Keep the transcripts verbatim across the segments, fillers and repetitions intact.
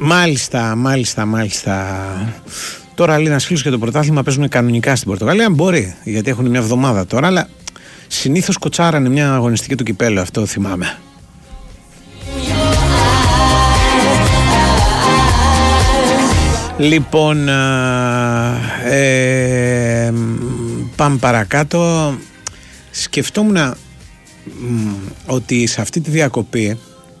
Μάλιστα, μάλιστα, μάλιστα. Τώρα λέει ένας φίλος και το πρωτάθλημα παίζουν κανονικά στην Πορτογαλία. Μπορεί, γιατί έχουν μια εβδομάδα τώρα, αλλά συνήθως κοτσάρανε μια αγωνιστική του κυπέλλου, αυτό θυμάμαι. Λοιπόν, ε, πάμε παρακάτω. Σκεφτόμουν ότι σε αυτή τη διακοπή,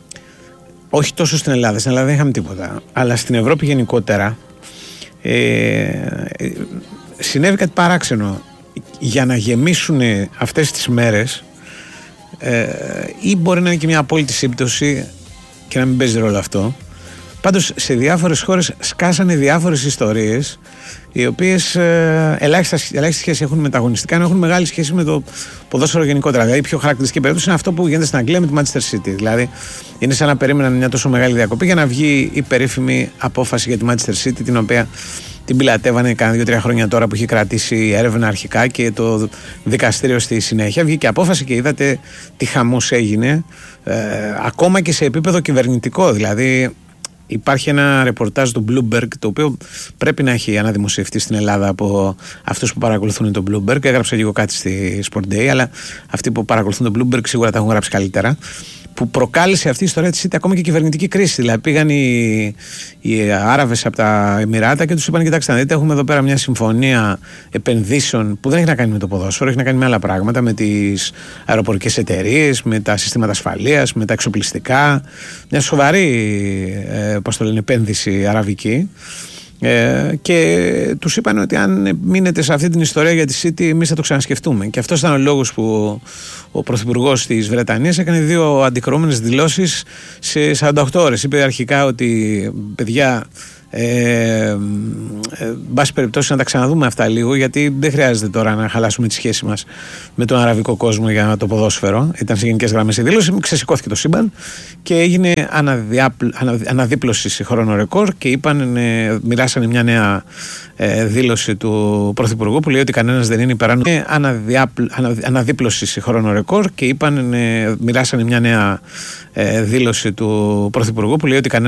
όχι τόσο στην Ελλάδα, στην Ελλάδα δεν είχαμε τίποτα, αλλά στην Ευρώπη γενικότερα, ε, συνέβη κάτι παράξενο. Για να γεμίσουν αυτές τις μέρες, ε, ή μπορεί να είναι και μια απόλυτη σύμπτωση και να μην παίζει ρόλο αυτό, πάντως σε διάφορες χώρες σκάσανε διάφορες ιστορίες, οι οποίες ε, ελάχιστη, ελάχιστη σχέση έχουν με τα αγωνιστικά, ενώ έχουν μεγάλη σχέση με το ποδόσφαιρο γενικότερα. Δηλαδή, η πιο χαρακτηριστική περίπτωση είναι αυτό που γίνεται στην Αγγλία με τη Manchester City. Δηλαδή, είναι σαν να περίμεναν μια τόσο μεγάλη διακοπή για να βγει η περίφημη απόφαση για τη Manchester City, την οποία την πιλατεύανε κάνα δύο-τρία χρόνια τώρα, που έχει κρατήσει έρευνα αρχικά και το δικαστήριο στη συνέχεια. Βγήκε απόφαση και είδατε τι χαμός έγινε, ε, ακόμα και σε επίπεδο κυβερνητικό. Δηλαδή, υπάρχει ένα ρεπορτάζ του Bloomberg, το οποίο πρέπει να έχει αναδημοσιευτεί στην Ελλάδα από αυτούς που παρακολουθούν το Bloomberg. Έγραψα και εγώ κάτι στη Sport Day, αλλά αυτοί που παρακολουθούν το Bloomberg σίγουρα τα έχουν γράψει καλύτερα. Που προκάλεσε αυτή η ιστορία της City ακόμα και κυβερνητική κρίση. Δηλαδή, πήγαν οι, οι Άραβες από τα Εμιράτα και τους είπαν: κοιτάξτε, να δείτε, έχουμε εδώ πέρα μια συμφωνία επενδύσεων που δεν έχει να κάνει με το ποδόσφαιρο, έχει να κάνει με άλλα πράγματα, με τις αεροπορικές εταιρείες, με τα συστήματα ασφαλείας, με τα εξοπλιστικά. Μια σοβαρή ε, πώς το λένε, επένδυση αραβική. Ε, και τους είπαν ότι αν μείνετε σε αυτή την ιστορία για τη City, εμείς θα το ξανασκεφτούμε. Και αυτός ήταν ο λόγος που ο πρωθυπουργός της Βρετανίας έκανε δύο αντικρουόμενες δηλώσεις σε σαράντα οκτώ ώρες. Είπε αρχικά ότι, παιδιά, Ε, ε, μπάση περιπτώσει να τα ξαναδούμε αυτά λίγο, γιατί δεν χρειάζεται τώρα να χαλάσουμε τη σχέση μας με τον αραβικό κόσμο για το ποδόσφαιρο. Ήταν σε γενικές γραμμές η δήλωση, ξεσηκώθηκε το σύμπαν και έγινε αναδιάπλ, ανα, αναδίπλωση σε χρόνο ρεκόρ και είπαν, ε, μοιράσανε μια νέα ε, δήλωση του πρωθυπουργού που λέει ότι κανένας δεν είναι υπεράνω. Ε, αναδιάπλ, ανα, αναδίπλωση σε χρόνο ρεκόρ και είπαν, ε, μοιράσανε μια νέα ε, δήλωση του πρωθυπουργού που λέει ότι κανένας